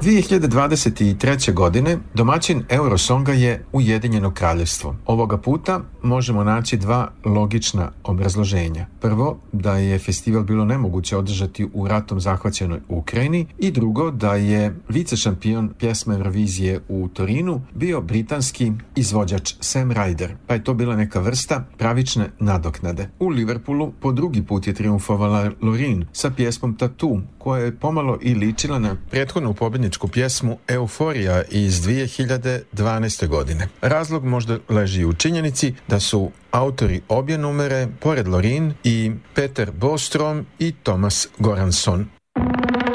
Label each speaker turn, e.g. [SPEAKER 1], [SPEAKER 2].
[SPEAKER 1] 2023. godine domaćin Eurosonga je Ujedinjeno kraljevstvo. Ovoga puta možemo naći dva logična obrazloženja. Prvo, da je festival bilo nemoguće održati u ratom zahvaćenoj Ukrajini i drugo, da je vice šampion pjesme Eurovizije u Torinu bio britanski izvođač Sam Ryder, pa je to bila neka vrsta pravične nadoknade. U Liverpoolu po drugi put je triumfovala Loreen sa pjesmom Tattoo, koja je pomalo i ličila na prethodnu pobjedničku pjesmu Euforija iz 2012. godine. Razlog možda leži u činjenici da su autori obje numere, pored Loreen, i Peter Bostrom i Thomas Goransson.